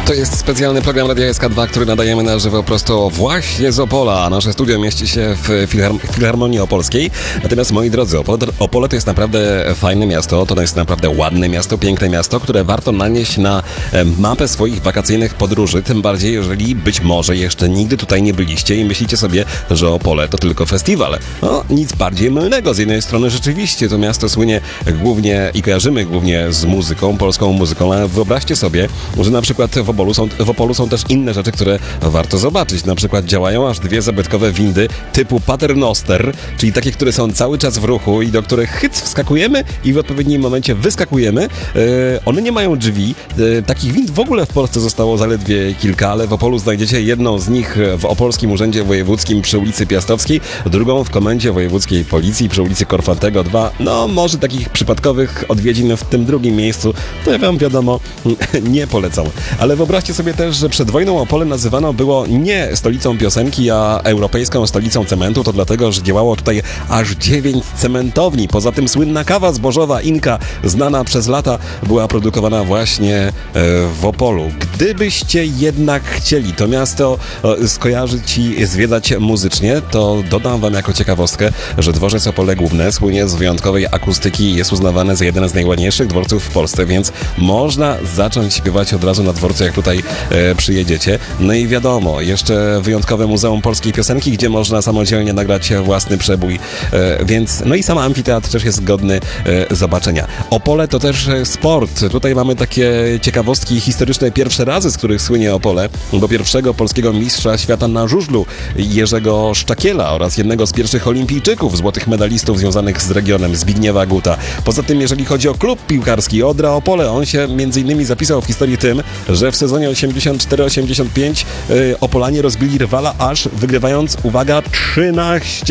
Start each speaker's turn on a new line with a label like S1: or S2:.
S1: To jest specjalny program Radia SK2, który nadajemy na żywo prosto właśnie z Opola. Nasze studio mieści się w Filharmonii Opolskiej. Natomiast, moi drodzy, Opole to jest naprawdę fajne miasto, to jest naprawdę ładne miasto, piękne miasto, które warto nanieść na mapę swoich wakacyjnych podróży, tym bardziej, jeżeli być może jeszcze nigdy tutaj nie byliście i myślicie sobie, że Opole to tylko festiwal. No, nic bardziej mylnego. Z jednej strony rzeczywiście to miasto słynie głównie i kojarzymy głównie z muzyką, polską muzyką, ale wyobraźcie sobie, że na przykład w Opolu są też inne rzeczy, które warto zobaczyć. Na przykład działają aż dwie zabytkowe windy typu Paternoster, czyli takie, które są cały czas w ruchu i do których wskakujemy i w odpowiednim momencie wyskakujemy. One nie mają drzwi. Takich wind w ogóle w Polsce zostało zaledwie kilka, ale w Opolu znajdziecie jedną z nich w Opolskim Urzędzie Wojewódzkim przy ulicy Piastowskiej, drugą w Komendzie Wojewódzkiej Policji przy ulicy Korfantego 2. No, może takich przypadkowych odwiedzin w tym drugim miejscu, to ja wam wiadomo, nie polecam. Ale wyobraźcie sobie też, że przed wojną Opole nazywane było nie stolicą piosenki, a europejską stolicą cementu. To dlatego, że działało tutaj aż 9 cementowni. Poza tym słynna kawa zbożowa Inka, znana przez lata, była produkowana właśnie w Opolu. Gdybyście jednak chcieli to miasto skojarzyć i zwiedzać muzycznie, to dodam wam jako ciekawostkę, że dworzec Opole Główne słynie z wyjątkowej akustyki i jest uznawany za jeden z najładniejszych dworców w Polsce, więc można zacząć śpiewać od razu na dworcu, jak tutaj przyjedziecie. No i wiadomo, jeszcze wyjątkowe Muzeum Polskiej Piosenki, gdzie można samodzielnie nagrać własny przebój, więc no i sam amfiteatr też jest godny zobaczenia. Opole to też sport. Tutaj mamy takie ciekawostki historyczne, pierwsze razy, z których słynie Opole, bo pierwszego polskiego mistrza świata na żużlu Jerzego Szczakiela oraz jednego z pierwszych olimpijczyków, złotych medalistów związanych z regionem, Zbigniewa Guta. Poza tym, jeżeli chodzi o klub piłkarski Odra Opole, on się między innymi zapisał w historii tym, że w sezonie 84-85 Opolanie rozbili rywala, aż wygrywając, uwaga, 13